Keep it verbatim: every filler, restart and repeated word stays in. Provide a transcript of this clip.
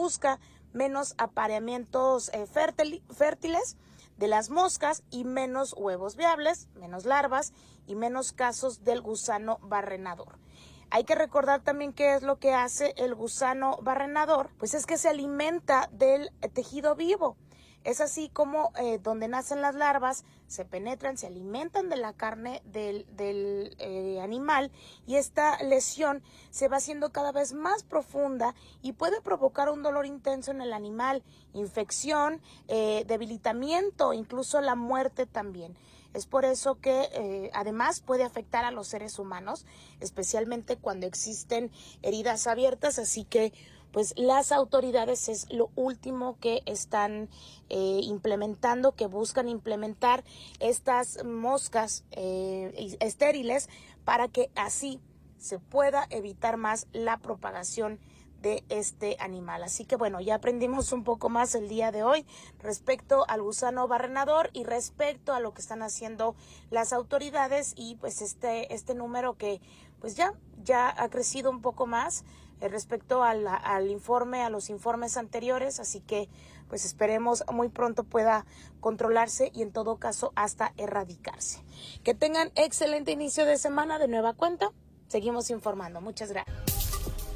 busca menos apareamientos eh, fértil, fértiles de las moscas y menos huevos viables, menos larvas y menos casos del gusano barrenador. Hay que recordar también qué es lo que hace el gusano barrenador, pues es que se alimenta del tejido vivo. Es así como eh, donde nacen las larvas, se penetran, se alimentan de la carne del, del eh, animal y esta lesión se va haciendo cada vez más profunda y puede provocar un dolor intenso en el animal, infección, eh, debilitamiento, incluso la muerte también. Es por eso que eh, además puede afectar a los seres humanos, especialmente cuando existen heridas abiertas, así que pues las autoridades es lo último que están eh, implementando, que buscan implementar estas moscas eh, estériles para que así se pueda evitar más la propagación de este animal. Así que bueno, ya aprendimos un poco más el día de hoy respecto al gusano barrenador y respecto a lo que están haciendo las autoridades y pues este este número que pues ya ya ha crecido un poco más eh, respecto al, al informe, a los informes anteriores, así que pues esperemos muy pronto pueda controlarse y en todo caso hasta erradicarse. Que tengan excelente inicio de semana de nueva cuenta. Seguimos informando. Muchas gracias.